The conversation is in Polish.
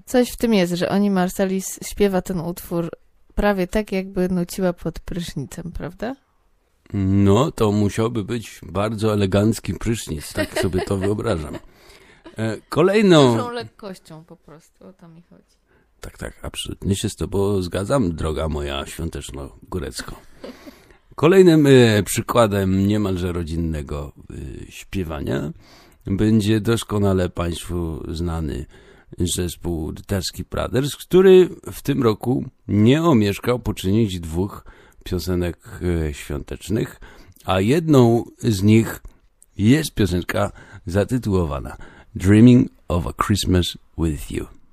Coś w tym jest, że oni Marsalis śpiewa ten utwór prawie tak, jakby nuciła pod prysznicem, prawda? No, to musiałby być bardzo elegancki prysznic, tak sobie to wyobrażam. Dużą lekkością po prostu, o to mi chodzi. Tak, absolutnie się z tobą zgadzam, droga moja świąteczno-górecko. Kolejnym przykładem niemalże rodzinnego śpiewania będzie doskonale Państwu znany zespół The Tursky Brothers, który w tym roku nie omieszkał poczynić 2 piosenek świątecznych, a jedną z nich jest piosenka zatytułowana Dreaming of a Christmas with You.